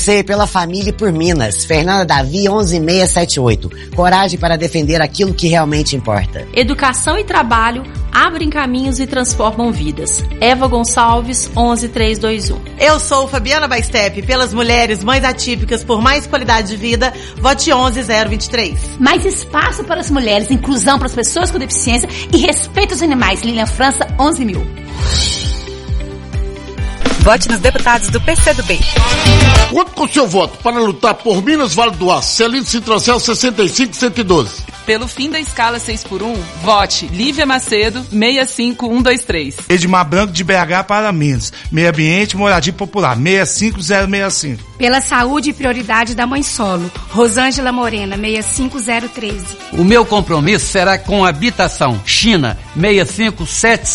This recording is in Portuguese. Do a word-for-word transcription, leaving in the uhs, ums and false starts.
você, pela família e por Minas. Fernanda Davi, onze mil seiscentos e setenta e oito. Coragem para defender aquilo que realmente importa. Educação e trabalho abrem caminhos e transformam vidas. Eva Gonçalves, onze mil trezentos e vinte e um. Eu sou Fabiana Baistep, pelas mulheres, mães atípicas, por mais qualidade de vida, vote onze mil vinte e três. Mais espaço para as mulheres, inclusão para as pessoas com deficiência e respeito aos animais. Lilian França, onze mil. Vote nos deputados do P C do B. Conto com seu voto para lutar por Minas Vale do Aço, Celino Citrocel sessenta e cinco cento e doze. Pelo fim da escala seis por um, vote Lívia Macedo, seis cinco um dois três. Edmar Branco de B H para Minas. Meio Ambiente, Moradia Popular, seis cinco zero seis cinco. Pela saúde e prioridade da mãe solo, Rosângela Morena, seis cinco zero um três. O meu compromisso será com a habitação, China, seis cinco sete